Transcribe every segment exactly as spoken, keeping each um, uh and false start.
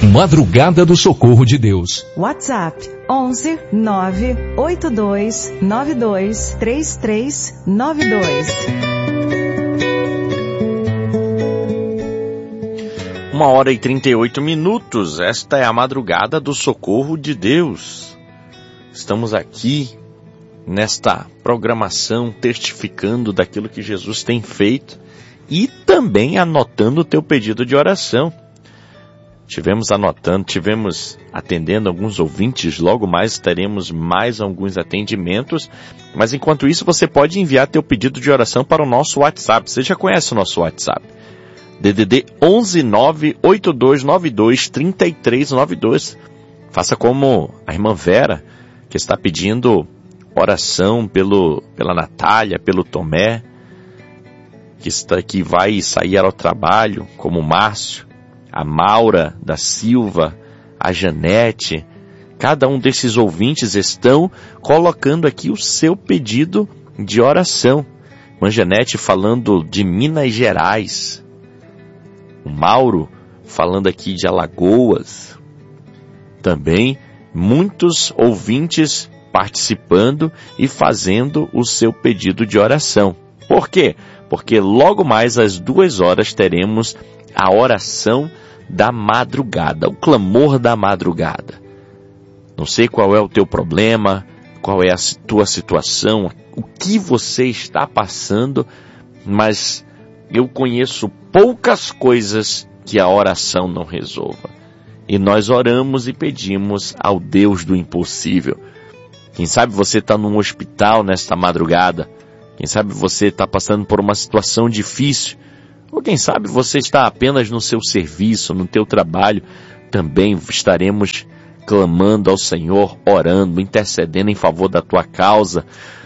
Madrugada do Socorro de Deus. WhatsApp onze nove oito dois nove dois três três nove dois. Uma hora e trinta e oito minutos. Esta é a Madrugada do Socorro de Deus. Estamos aqui nesta programação testificando daquilo que Jesus tem feito e também anotando o teu pedido de oração. Tivemos anotando, tivemos atendendo alguns ouvintes, logo mais teremos mais alguns atendimentos, mas enquanto isso você pode enviar teu pedido de oração para o nosso WhatsApp. Você já conhece o nosso WhatsApp? D D D onze nove oito dois nove dois três três nove dois. Faça como a irmã Vera, que está pedindo oração pelo, pela Natália, pelo Tomé, que, está, que vai sair ao trabalho, como o Márcio, a Maura da Silva, a Janete. Cada um desses ouvintes estão colocando aqui o seu pedido de oração. A Janete falando de Minas Gerais. O Mauro falando aqui de Alagoas. Também muitos ouvintes participando e fazendo o seu pedido de oração. Por quê? Porque logo mais às duas horas teremos a oração da madrugada, o clamor da madrugada. Não sei qual é o teu problema, qual é a tua situação, o que você está passando, mas eu conheço poucas coisas que a oração não resolva. E nós oramos e pedimos ao Deus do impossível. Quem sabe você está num hospital nesta madrugada, quem sabe você está passando por uma situação difícil, ou quem sabe você está apenas no seu serviço, no teu trabalho. Também estaremos clamando ao Senhor, orando, intercedendo em favor da tua causa,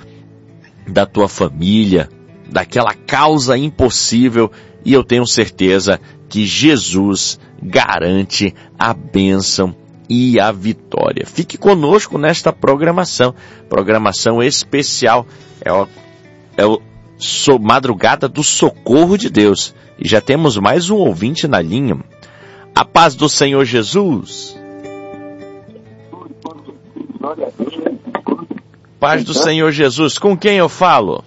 da tua família, daquela causa impossível. E eu tenho certeza que Jesus garante a bênção e a vitória. Fique conosco nesta programação, programação especial. É o, é o So, Madrugada do Socorro de Deus. E já temos mais um ouvinte na linha. A paz do Senhor Jesus. Paz do Senhor Jesus. Com quem eu falo?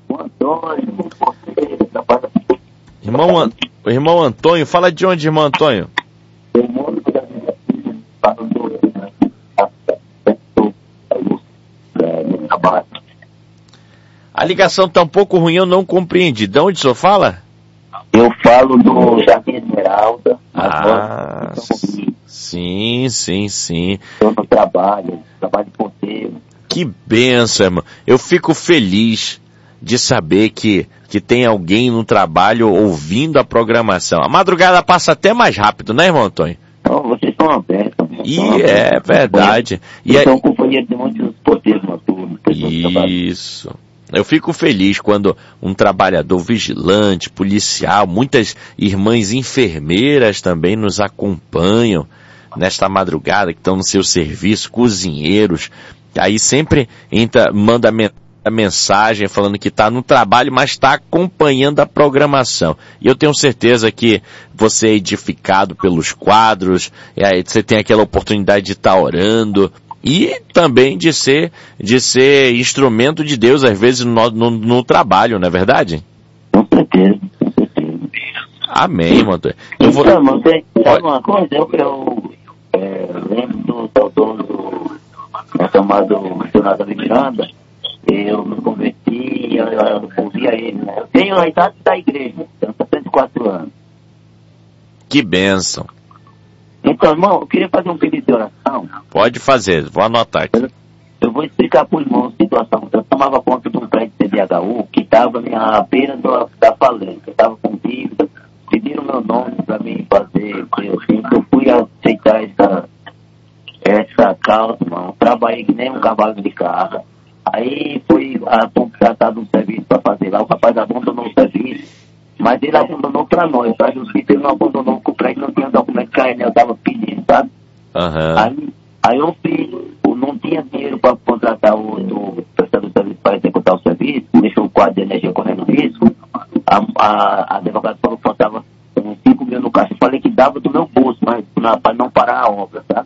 Irmão, An... irmão Antônio. Fala de onde, irmão Antônio? A ligação está um pouco ruim, eu não compreendi. De onde o senhor fala? Eu falo do Jardim Esmeralda. Ah, sim, sim, sim. Estou no trabalho, trabalho de ponteiro. Que bênção, irmão. Eu fico feliz de saber que, que tem alguém no trabalho ouvindo a programação. A madrugada passa até mais rápido, né, irmão Antônio? Não, vocês estão abertos. E é verdade. E então, é... companhia de muitos porteiros noturnos. Isso. Eu fico feliz quando um trabalhador vigilante, policial, muitas irmãs enfermeiras também nos acompanham nesta madrugada, que estão no seu serviço, cozinheiros. Aí sempre entra, manda a mensagem falando que está no trabalho, mas está acompanhando a programação. E eu tenho certeza que você é edificado pelos quadros, e aí você tem aquela oportunidade de estar orando, e também de ser, de ser instrumento de Deus, às vezes, no, no, no trabalho, não é verdade? Com certeza, com certeza. Amém, irmão. Eu vou... Então, irmão, sabe uma coisa? Eu, eu é, lembro do saudoso chamado Jonathan Miranda. Eu me converti, eu, eu ouvia ele, né? Eu tenho a idade da igreja, tenho sessenta e quatro anos. Que bênção. Então, irmão, eu queria fazer um pedido de oração. Pode fazer, vou anotar aqui. Eu, eu vou explicar para o irmão a situação. Eu tomava conta de um prédio C D H U que estava à beira do, da falência. Eu estava com dívida, pediram meu nome para mim fazer. Eu, eu fui aceitar essa, essa causa, irmão. Trabalhei que nem um cavalo de carga. Aí fui contratado um serviço para fazer lá. O rapaz abandonou o serviço. Mas ele abandonou para nós, para a justiça. Ele não abandonou porque o prédio não tinha documento que a Enel estava pedindo, sabe? Uhum. Aí, aí eu fiz, eu não tinha dinheiro para contratar o outro prestador de serviço para executar o serviço, deixou o quadro de energia correndo risco. A, a, a advogada falou que faltava uns cinco mil no caixa. Eu falei que dava do meu bolso, mas para não parar terminar a obra, tá?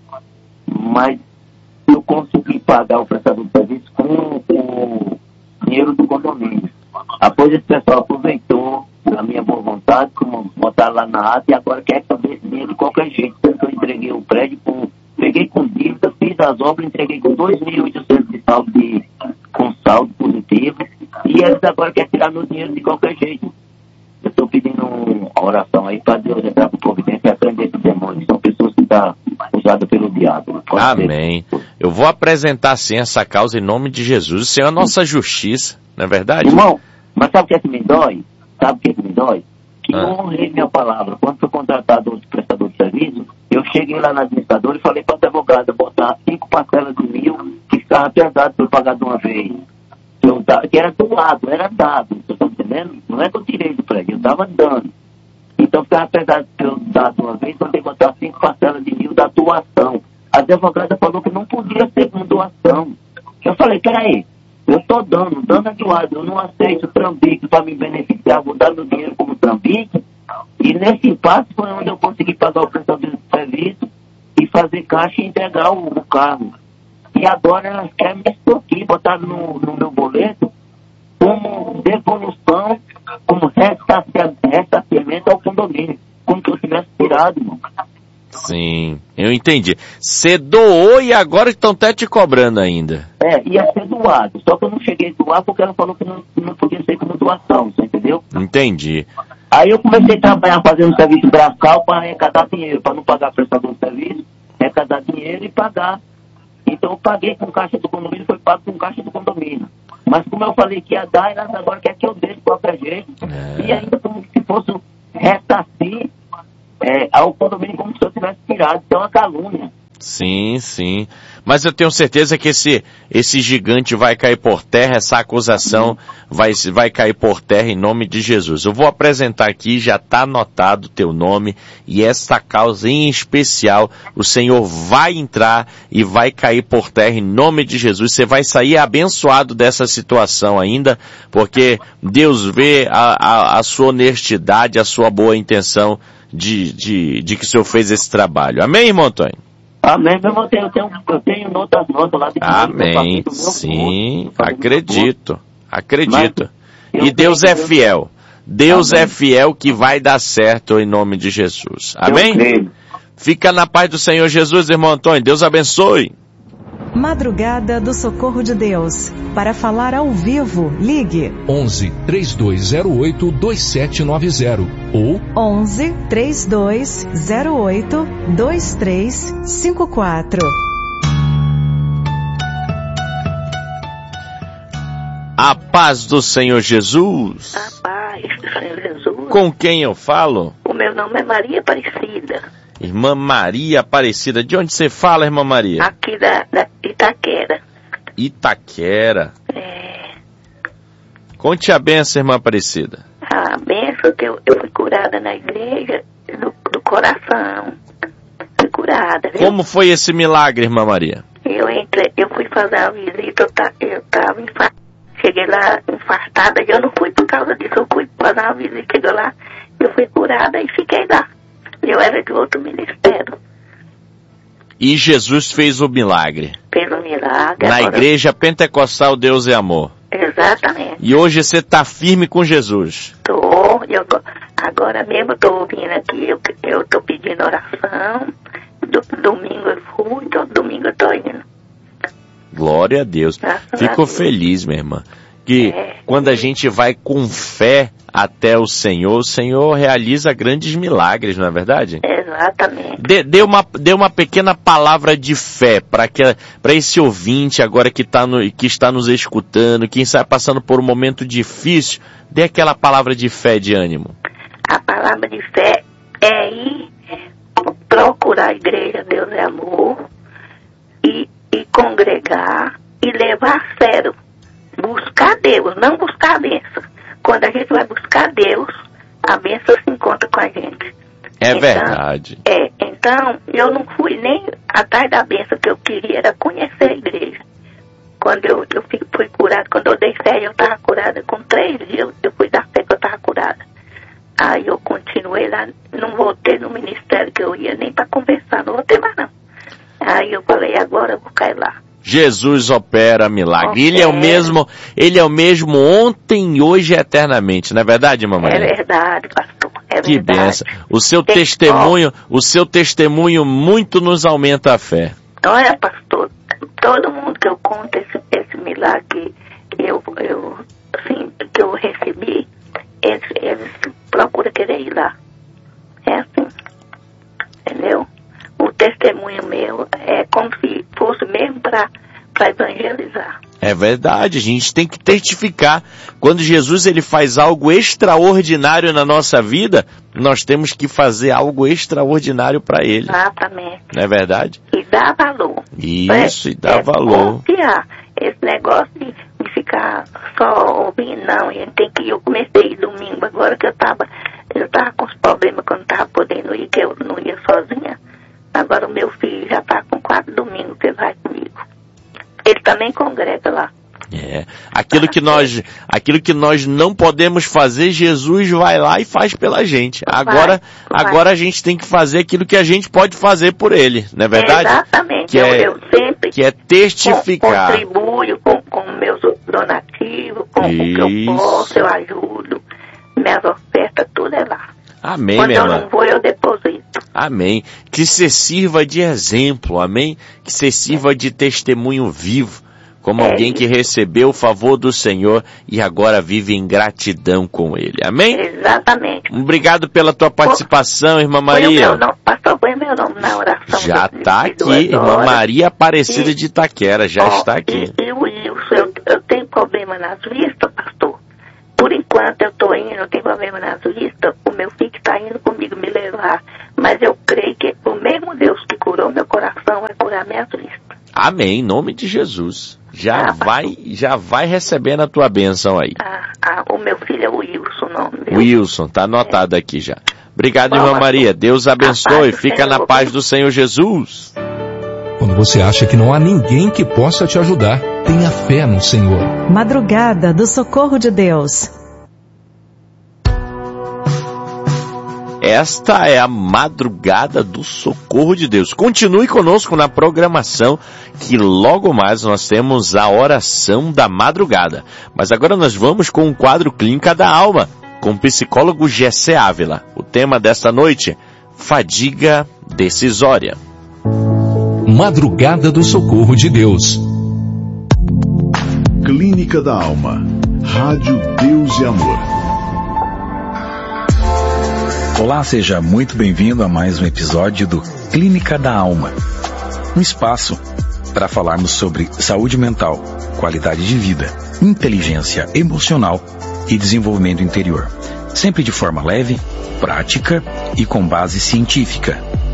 Mas eu consegui pagar o prestador de serviço com o dinheiro do condomínio. Após esse pessoal aproveitou a minha boa vontade, como botaram lá na ata, e agora quer saber esse dinheiro de qualquer jeito. Tanto eu entreguei o prédio, com, peguei com dívida, fiz as obras, entreguei com dois mil e oitocentos de saldo, de, com saldo positivo, e eles agora querem tirar meu dinheiro de qualquer jeito. Eu estou pedindo uma oração aí para Deus entrar com providência e aprender esse demônio. São pessoas que estão usadas pelo diabo. Pode Amém. Ser. Eu vou apresentar sim essa causa em nome de Jesus. Isso é a nossa justiça, não é verdade? Irmão, mas sabe o que é que me dói? Sabe o que é que me dói? Que ah. eu honrei minha palavra. Quando fui contratado outro prestador de serviço, eu cheguei lá na administradora e falei para o advogado botar cinco parcelas de mil que ficava pesado para eu pagar de uma vez. Eu, que era doado, era dado. Você está entendendo? Não é que eu tirei do prédio, eu estava dando. Então ficava pesado para eu dar de uma vez, eu tenho que botar cinco parcelas de mil da doação. A advogada falou que não podia ser com doação. Eu falei, peraí, eu estou dando, dando é doado, eu não aceito trambique para me beneficiar, vou dar meu dinheiro como trambique. E nesse impasse foi onde eu consegui pagar o prestador de serviço e fazer caixa e entregar o, o carro. E agora elas querem me extorquir, botar no, no meu boleto como devolução, como ressarcimento ao condomínio, como se eu tivesse tirado, irmão. Sim, eu entendi. Você doou e agora estão até te cobrando ainda. É, ia ser doado, só que eu não cheguei a doar porque ela falou que não, não podia ser como doação, você entendeu? Entendi. Aí eu comecei a trabalhar fazendo serviço braçal para arrecadar dinheiro, para não pagar prestador de serviço, arrecadar dinheiro e pagar. Então eu paguei com caixa do condomínio, foi pago com caixa do condomínio. Mas como eu falei que ia dar, elas agora querem que eu dê de qualquer jeito. É. E ainda como se fosse ressarcir é, ao condomínio como se eu tivesse tirado. Então é uma calúnia. Sim, sim. Mas eu tenho certeza que esse, esse gigante vai cair por terra, essa acusação vai, vai cair por terra em nome de Jesus. Eu vou apresentar aqui, já está anotado o teu nome, e esta causa em especial, o Senhor vai entrar e vai cair por terra em nome de Jesus. Você vai sair abençoado dessa situação ainda, porque Deus vê a, a, a sua honestidade, a sua boa intenção de, de, de que o Senhor fez esse trabalho. Amém, irmão Antônio? Amém, meu irmão, eu tenho, eu tenho notas, notas lá de Amém, sim, acredito, acredito. E Deus é fiel, Deus é fiel que vai dar certo em nome de Jesus. Amém? Fica na paz do Senhor Jesus, irmão Antônio, Deus abençoe. Madrugada do Socorro de Deus. Para falar ao vivo, ligue onze, três dois zero oito, dois sete nove zero ou onze, três dois zero oito, dois três cinco quatro. A paz do Senhor Jesus. A paz do Senhor Jesus. Com quem eu falo? O meu nome é Maria Aparecida. Irmã Maria Aparecida. De onde você fala, irmã Maria? Aqui da, da Itaquera. Itaquera. É. Conte a benção, irmã Aparecida. A benção que eu, eu fui curada na igreja do, do coração. Fui curada. Viu? Como foi esse milagre, irmã Maria? Eu entrei, eu fui fazer uma visita, eu, ta, eu tava infartada. Cheguei lá infartada, eu não fui por causa disso, eu fui fazer uma visita, cheguei lá, eu fui curada e fiquei lá. Eu era de outro ministério. E Jesus fez o milagre. Fez o milagre. Na agora... igreja pentecostal Deus é Amor. Exatamente. E hoje você está firme com Jesus. Tô. Eu, agora mesmo eu tô ouvindo aqui, eu, eu tô pedindo oração. Do, domingo eu fui, todo domingo eu tô indo. Glória a Deus. Graças Fico a Deus. feliz, minha irmã. Que é. Quando a gente vai com fé até o Senhor, o Senhor realiza grandes milagres, não é verdade? Exatamente. Dê, dê, uma, dê uma pequena palavra de fé para esse ouvinte agora que, tá no, que está nos escutando, quem está passando por um momento difícil, dê aquela palavra de fé, de ânimo. A palavra de fé é ir procurar a igreja Deus é Amor e, e congregar e levar a sério. Buscar Deus, não buscar a bênção. Quando a gente vai buscar Deus, a bênção se encontra com a gente. É então, verdade. É, então eu não fui nem atrás da bênção, que eu queria era conhecer a igreja. Quando eu, eu fui curada, quando eu dei fé, eu estava curada. Com três dias eu fui dar fé que eu estava curada. Aí eu continuei lá, não voltei no ministério que eu ia nem para conversar, não voltei mais não. Aí eu falei, agora eu vou cair lá. Jesus opera milagre. Opera. Ele é o mesmo, ele é o mesmo ontem, hoje e eternamente. Não é verdade, mamãe? É verdade, pastor. É que verdade. benção. O seu Tem testemunho, o seu testemunho muito nos aumenta a fé. Olha, pastor, todo mundo que eu conto esse, esse milagre que eu, eu, assim, que eu recebi, eles, eles procuram querer ir lá. É assim. Entendeu? O testemunho meu é como se fosse mesmo para evangelizar. É verdade, a gente tem que testificar. Quando Jesus ele faz algo extraordinário na nossa vida, nós temos que fazer algo extraordinário para ele. Exatamente. Não é verdade? E dá valor. Isso, é, e dá é valor. Confiar. Esse negócio de, de ficar só ouvindo, não, a gente tem que ir. Eu comecei a ir domingo, agora que eu estava eu tava com os problemas que eu não estava podendo ir, que eu não ia sozinha. Agora o meu filho já está com quatro domingos que ele vai comigo. Ele também congrega lá. É. Aquilo que nós, aquilo que nós não podemos fazer, Jesus vai lá e faz pela gente. Agora, vai, vai. agora a gente tem que fazer aquilo que a gente pode fazer por ele, não é verdade? Exatamente. Que eu, é, eu sempre que é testificar. Contribuo com, com meus donativos, com Isso. o que eu posso, eu ajudo. Minhas ofertas, tudo é lá. Amém, Quando minha eu irmã. não vou, eu deposito. Amém. Que você sirva de exemplo, amém? Que você sirva de testemunho vivo, como É alguém isso. que recebeu o favor do Senhor e agora vive em gratidão com Ele. Amém? Exatamente. Obrigado pela tua participação, irmã Põe o Maria. meu nome, pastor, põe o meu nome na oração. Já de- está de aqui, duas irmã horas. Maria Aparecida E- de Itaquera, já Ó, está aqui. E, e o Wilson, eu, eu tenho problema nas vistas, pastor. Por enquanto eu estou indo, eu tenho problema nas vistas, o meu filho está indo comigo me levar. Mas eu creio que o mesmo Deus que curou meu coração vai curar minhas vistas. Amém, em nome de Jesus. Já Ah, vai, já vai recebendo a tua bênção aí. Ah, ah, o meu filho é o Wilson, o nome dele. Wilson, tá anotado aqui já. Obrigado, Bom, irmã pastor. Maria. Deus abençoe. A paz do Fica na Senhor. paz do Senhor Jesus. Quando você acha que não há ninguém que possa te ajudar, tenha fé no Senhor. Madrugada do Socorro de Deus. Esta é a madrugada do socorro de Deus. Continue conosco na programação, que logo mais nós temos a oração da madrugada. Mas agora nós vamos com o quadro Clínica da Alma, com o psicólogo Gessé Ávila. O tema desta noite, fadiga decisória. Madrugada do Socorro de Deus. Clínica da Alma. Rádio Deus e Amor. Olá, seja muito bem-vindo a mais um episódio do Clínica da Alma. Um espaço para falarmos sobre saúde mental, qualidade de vida, inteligência emocional e desenvolvimento interior. Sempre de forma leve, prática e com base científica.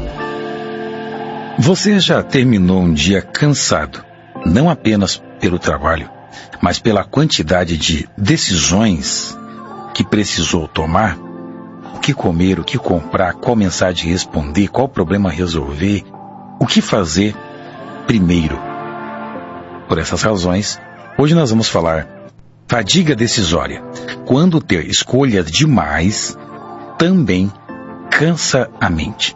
Você já terminou um dia cansado, não apenas pelo trabalho, mas pela quantidade de decisões que precisou tomar? O que comer, o que comprar, qual mensagem responder, qual problema resolver, o que fazer primeiro. Por essas razões, hoje nós vamos falar fadiga decisória. Quando ter escolhas demais, também cansa a mente.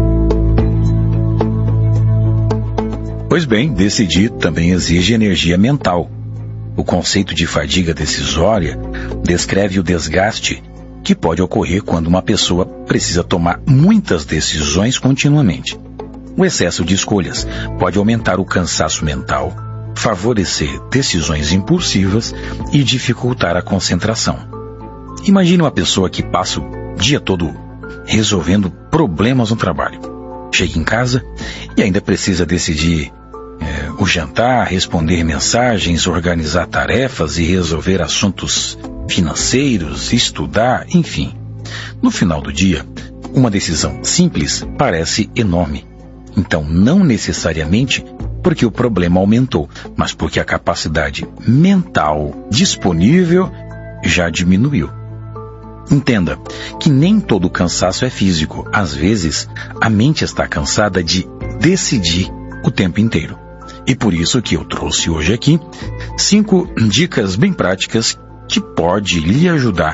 Pois bem, decidir também exige energia mental. O conceito de fadiga decisória descreve o desgaste que pode ocorrer quando uma pessoa precisa tomar muitas decisões continuamente. O excesso de escolhas pode aumentar o cansaço mental, favorecer decisões impulsivas e dificultar a concentração. Imagine uma pessoa que passa o dia todo resolvendo problemas no trabalho. Chega em casa e ainda precisa decidir é, o jantar, responder mensagens, organizar tarefas e resolver assuntos financeiros, estudar, enfim. No final do dia, uma decisão simples parece enorme. Então, não necessariamente porque o problema aumentou, mas porque a capacidade mental disponível já diminuiu. Entenda que nem todo cansaço é físico. Às vezes, a mente está cansada de decidir o tempo inteiro. E por isso que eu trouxe hoje aqui cinco dicas bem práticas que pode lhe ajudar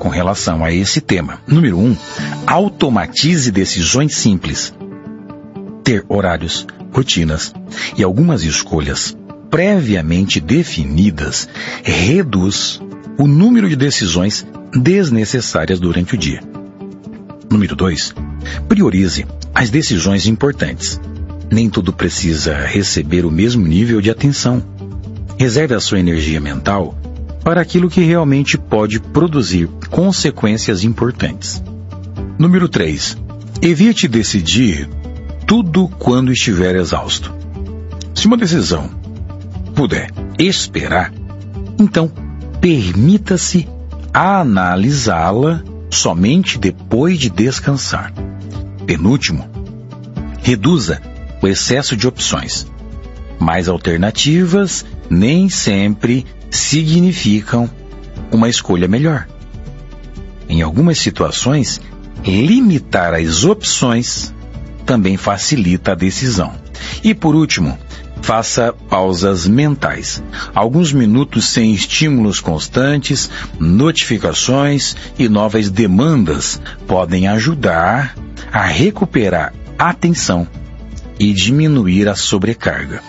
com relação a esse tema. Número um, automatize decisões simples. Ter horários, rotinas e algumas escolhas previamente definidas reduz o número de decisões desnecessárias durante o dia. Número dois, priorize as decisões importantes. Nem tudo precisa receber o mesmo nível de atenção. Reserve a sua energia mental para aquilo que realmente pode produzir consequências importantes. Número três, evite decidir tudo quando estiver exausto. Se uma decisão puder esperar, então permita-se analisá-la somente depois de descansar. Penúltimo, reduza o excesso de opções. Mais alternativas nem sempre significam uma escolha melhor. Em algumas situações, limitar as opções também facilita a decisão. E por último, faça pausas mentais. Alguns minutos sem estímulos constantes, notificações e novas demandas podem ajudar a recuperar a atenção e diminuir a sobrecarga.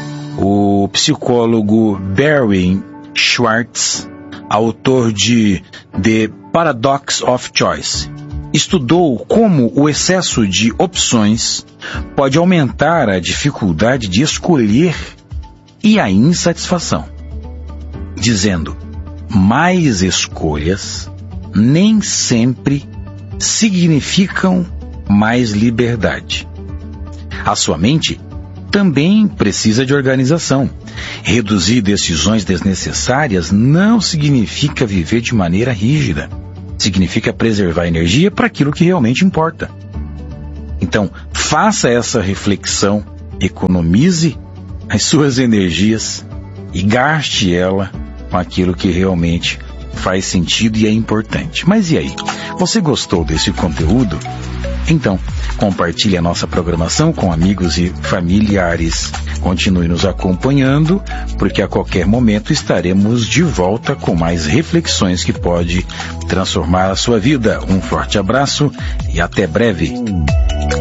O psicólogo Barry Schwartz, autor de The Paradox of Choice, estudou como o excesso de opções pode aumentar a dificuldade de escolher e a insatisfação, dizendo: mais escolhas nem sempre significam mais liberdade. A sua mente também precisa de organização. Reduzir decisões desnecessárias não significa viver de maneira rígida. Significa preservar energia para aquilo que realmente importa. Então, faça essa reflexão, economize as suas energias e gaste ela com aquilo que realmente faz sentido e é importante. Mas e aí? Você gostou desse conteúdo? Então, compartilhe a nossa programação com amigos e familiares. Continue nos acompanhando, porque a qualquer momento estaremos de volta com mais reflexões que pode transformar a sua vida. Um forte abraço e até breve.